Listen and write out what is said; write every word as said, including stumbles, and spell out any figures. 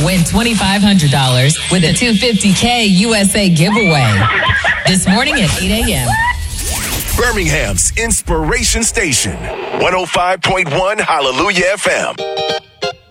Win twenty-five hundred dollars with a two hundred fifty thousand U S A giveaway. This morning at eight a.m. Birmingham's Inspiration Station, one oh five point one Hallelujah F M.